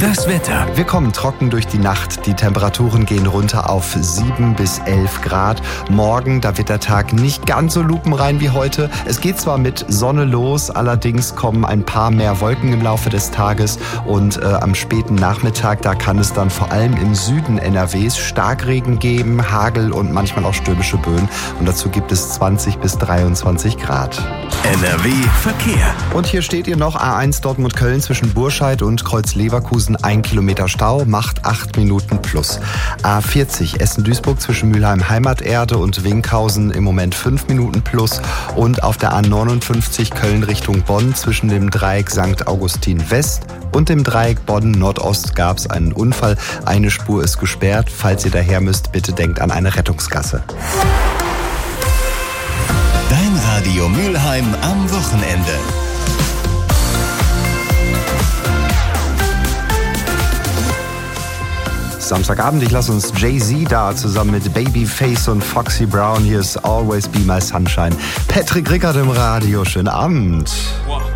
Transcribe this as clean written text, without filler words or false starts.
Das Wetter. Wir kommen trocken durch die Nacht. Die Temperaturen gehen runter auf 7 bis 11 Grad. Morgen, da wird der Tag nicht ganz so lupenrein wie heute. Es geht zwar mit Sonne los, allerdings kommen ein paar mehr Wolken im Laufe des Tages. Und am späten Nachmittag, da kann es dann vor allem im Süden NRWs Starkregen geben, Hagel und manchmal auch stürmische Böen. Und dazu gibt es 20 bis 23 Grad. NRW Verkehr. Und hier steht ihr noch A1 Dortmund-Köln zwischen Burscheid und Kreuz-Leverkusen. 1 Kilometer Stau, macht 8 Minuten plus. A40 Essen-Duisburg zwischen Mülheim-Heimaterde und Winkhausen im Moment 5 Minuten plus. Und auf der A59 Köln Richtung Bonn zwischen dem Dreieck St. Augustin West und dem Dreieck Bonn Nordost gab es einen Unfall. Eine Spur ist gesperrt. Falls ihr daher müsst, bitte denkt an eine Rettungsgasse. Dein Radio Mülheim am Wochenende. Samstagabend, ich lasse uns Jay-Z da zusammen mit Babyface und Foxy Brown. Hier ist Always Be My Sunshine. Patrick Rickert im Radio, schönen Abend.